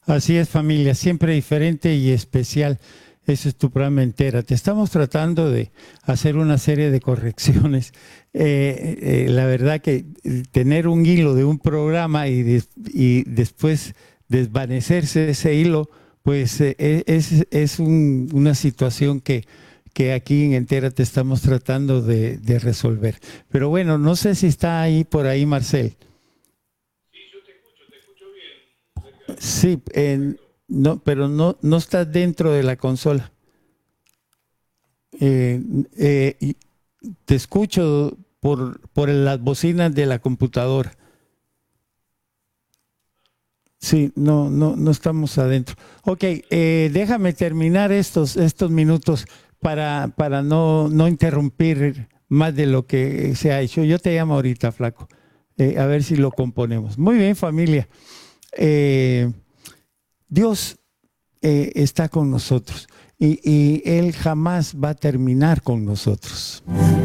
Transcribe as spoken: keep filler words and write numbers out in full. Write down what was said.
Así es, familia, siempre diferente y especial. Ese es tu programa entera. Te estamos tratando de hacer una serie de correcciones. Eh, eh, la verdad que tener un hilo de un programa y, des, y después desvanecerse ese hilo, pues eh, es, es un, una situación que, que aquí en Entera te estamos tratando de, de resolver. Pero bueno, no sé si está ahí por ahí, Marcel. Sí, yo te escucho, te escucho bien, Edgar. Sí, en, Perfecto. no, pero no, no está dentro de la consola. Eh, eh, y te escucho por, por las bocinas de la computadora. Sí, no, no, no estamos adentro. Ok, eh, déjame terminar estos, estos minutos para, para no, no interrumpir más de lo que se ha hecho. Yo te llamo ahorita, flaco, eh, a ver si lo componemos. Muy bien, familia. Eh, Dios eh, está con nosotros y, y Él jamás va a terminar con nosotros.